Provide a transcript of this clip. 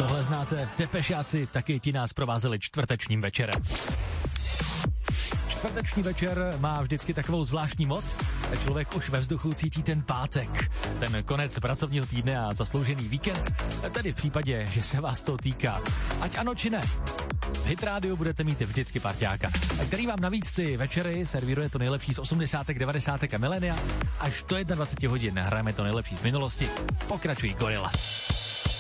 Tohle znáte, Depešáci, taky ti nás provázeli čtvrtečním večerem. Čtvrteční večer má vždycky takovou zvláštní moc, a člověk už ve vzduchu cítí ten pátek, ten konec pracovního týdne a zasloužený víkend, tedy v případě, že se vás to týká. Ať ano či ne. V Hit rádiu budete mít vždycky parťáka, který vám navíc ty večery servíruje to nejlepší z 80., 90. a milénia. Až do 21 hodin hrajeme to nejlepší z minulosti. Pokračují Gorillaz.